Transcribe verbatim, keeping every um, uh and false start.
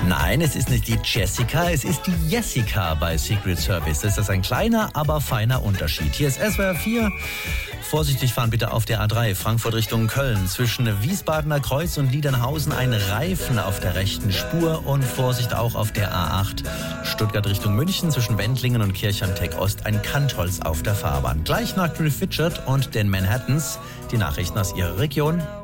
Nein, es ist nicht die Jessica, es ist die Jessica bei Secret Service. Das ist ein kleiner, aber feiner Unterschied. Hier ist S W R vier. Vorsichtig fahren bitte auf der A drei, Frankfurt Richtung Köln. Zwischen Wiesbadener Kreuz und Liedernhausen ein Reifen auf der rechten Spur. Und Vorsicht auch auf der A acht, Stuttgart Richtung München. Zwischen Wendlingen und Kirchheinteck Ost ein Kantholz auf der Fahrbahn. Gleich nach Cliff Richard und den Manhattans die Nachrichten aus Ihrer Region.